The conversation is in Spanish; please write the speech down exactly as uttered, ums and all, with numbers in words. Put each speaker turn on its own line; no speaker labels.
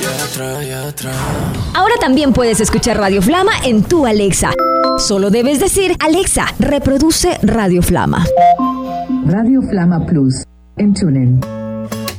Ahora también puedes escuchar Radio Flama en tu Alexa. Solo debes decir: Alexa, reproduce Radio Flama.
Radio Flama Plus en TuneIn.